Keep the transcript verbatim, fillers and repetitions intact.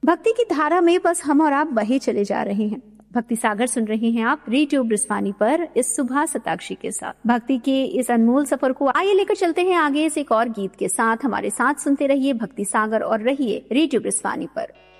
भक्ति की धारा में बस हम और आप बहे चले जा रहे हैं। भक्ति सागर सुन रहे हैं आप रेडियो बृस्वानी पर इस सुबह सताक्षी के साथ। भक्ति के इस अनमोल सफर को आइए लेकर चलते हैं आगे इस एक और गीत के साथ। हमारे साथ सुनते रहिए भक्ति सागर और रहिए रेडियो बृस्वानी पर।